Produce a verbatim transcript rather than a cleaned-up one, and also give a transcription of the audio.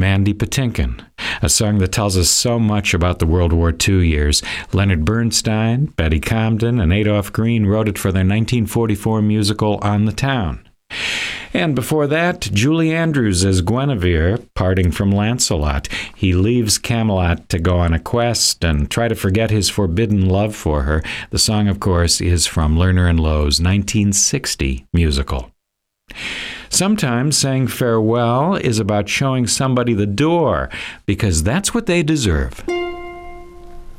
Mandy Patinkin, a song that tells us so much about the World War Two years. Leonard Bernstein, Betty Comden, and Adolph Green wrote it for their nineteen forty-four musical On the Town. And before that, Julie Andrews as Guinevere, parting from Lancelot. He leaves Camelot to go on a quest and try to forget his forbidden love for her. The song, of course, is from Lerner and Loewe's nineteen sixty musical. Sometimes saying farewell is about showing somebody the door, because that's what they deserve.